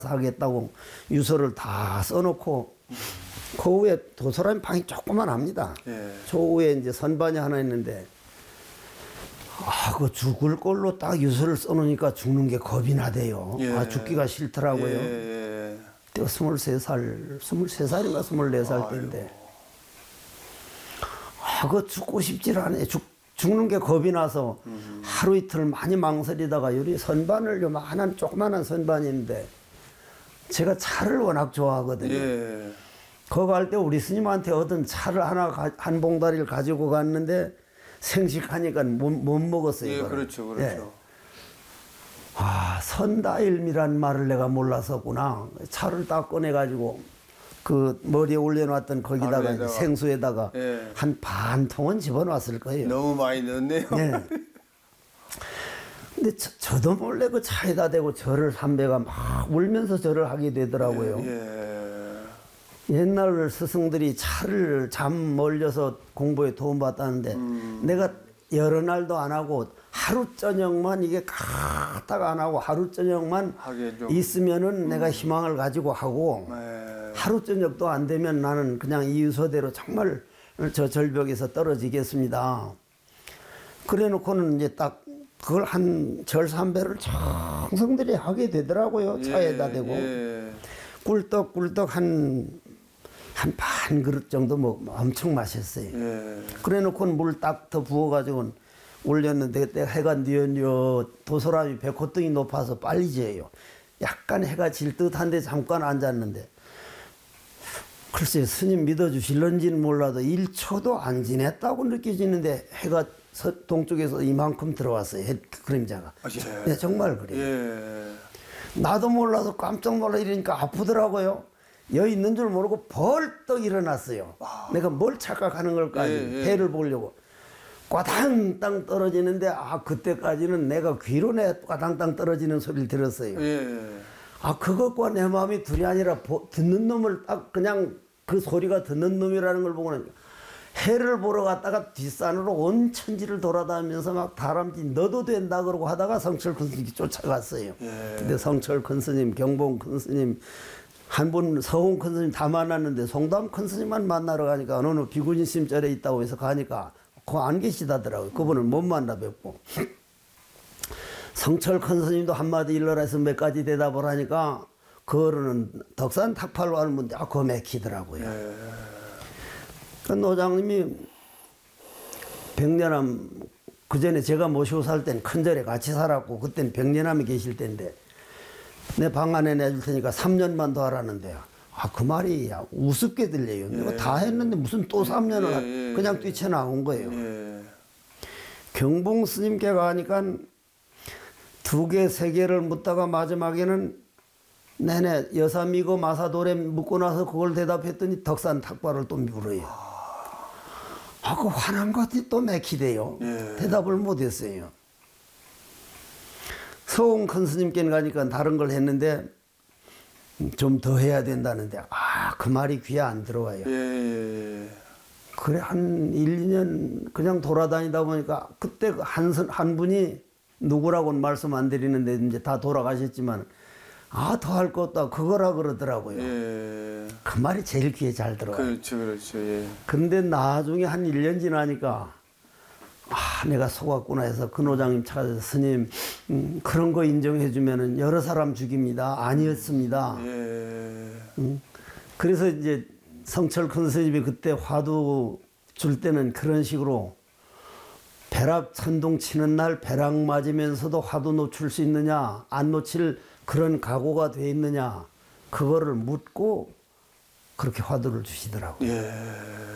하겠다고 유서를 다 써놓고 그 후에 도서라면 방이 조그만합니다. 예. 저 후에 이제 선반이 하나 있는데 그 죽을 걸로 딱 유서를 써놓으니까 죽는 게 겁이 나대요. 예. 죽기가 싫더라고요. 예. 내가 23살인가 24살 때인데 그거 죽고 싶질 않아요. 죽는 게 겁이 나서 하루 이틀 많이 망설이다가 요리 선반을 요만한 조그만한 선반인데 제가 차를 워낙 좋아하거든요. 예. 거기 갈 때 우리 스님한테 얻은 차를 한 봉다리를 가지고 갔는데 생식하니까 못 먹었어요. 예, 이거를. 그렇죠, 그렇죠. 예. 선다일미란 말을 내가 몰랐었구나. 차를 딱 꺼내가지고 그 머리에 올려놨던 거기다가 바로에다가. 생수에다가 예. 한 반 통은 집어놨을 거예요. 너무 많이 넣었네요. 예. 근데 저도 몰래 그 차에다 대고 절을 삼배가 막 울면서 절을 하게 되더라고요. 예. 옛날 스승들이 차를 잠 멀려서 공부에 도움받았는데 내가 여러 날도 안 하고 하루 저녁만 이게 가딱 안 하고 하루 저녁만 하게 좀. 있으면은 내가 희망을 가지고 하고 예. 하루 저녁도 안 되면 나는 그냥 이 유서대로 정말 저 절벽에서 떨어지겠습니다. 그래 놓고는 이제 딱 그걸 한 절 3배를 정성들이 하게 되더라고요. 차에다 대고. 예. 꿀떡꿀떡 한 반 그릇 정도 엄청 마셨어요. 예. 그래 놓고는 물 딱 더 부어가지고 올렸는데 그때 해가 뉘어 도소람이 백호등이 높아서 빨리 재요. 약간 해가 질 듯한데 잠깐 앉았는데 글쎄 스님 믿어주실런지는 몰라도 1초도 안 지냈다고 느껴지는데 해가 동쪽에서 이만큼 들어왔어요. 그림자가. 예. 네, 정말 그래요. 예. 나도 몰라서 깜짝 놀라 이러니까 아프더라고요. 여기 있는 줄 모르고 벌떡 일어났어요. 내가 뭘 착각하는 걸까? 해를 보려고. 꽈당땅 떨어지는데 그때까지는 내가 귀로 내 꽈당땅 떨어지는 소리를 들었어요. 예. 그것과 내 마음이 둘이 아니라 듣는 놈을 딱 그냥 그 소리가 듣는 놈이라는 걸 보고는 해를 보러 갔다가 뒷산으로 온 천지를 돌아다니면서 막 다람쥐 너도 된다 그러고 하다가 성철 큰 스님이 쫓아갔어요. 예. 근데 성철 큰 스님, 경봉 큰 스님, 한 분 서홍 큰 스님 다 만났는데 송담 큰 스님만 만나러 가니까 어느 비구니 스님 절에 있다고 해서 가니까 그 안 계시다더라고요. 그분을 못 만나 뵙고. 성철 큰 스님도 한마디 일러라 해서 몇 가지 대답을 하니까 그거는 덕산 탁팔로 하는 분들 그거 맥히더라고요. 예. 그 노장님이 백년암 그전에 제가 모시고 살 때는 큰절에 같이 살았고 그때는 백년암이 계실 때인데 내 방 안에 내줄 테니까 3년만 더 하라는데 그 말이 우습게 들려요. 내가 다 했는데 무슨 또 3년을 그냥 뛰쳐나온 거예요. 예. 경봉 스님께 가니까 2개, 3개를 묻다가 마지막에는 내내 여사미고 마사도래 묻고 나서 그걸 대답했더니 덕산 탁발을 또 물어요. 그 화난 것이 또 맥히대요. 예. 대답을 못했어요. 서홍 큰 스님께는 가니까 다른 걸 했는데 좀 더 해야 된다는데 그 말이 귀에 안 들어와요. 예. 그래 한 1, 2년 그냥 돌아다니다 보니까 그때 한 분이 누구라고는 말씀 안 드리는데 이제 다 돌아가셨지만 더 할 것도 그거라 그러더라고요. 예. 그 말이 제일 귀에 잘 들어와요. 그렇죠, 그렇죠. 예. 근데 나중에 한 1년 지나니까 내가 속았구나 해서 그 노장님 찾아서 스님 그런 거 인정해 주면은 여러 사람 죽입니다. 아니었습니다. 예. 그래서 이제 성철 큰 스님이 그때 화두 줄 때는 그런 식으로 벼락 천둥 치는 날 벼락 맞으면서도 화두 놓칠 수 있느냐 안 놓칠 그런 각오가 돼 있느냐 그거를 묻고 그렇게 화두를 주시더라고요. 예.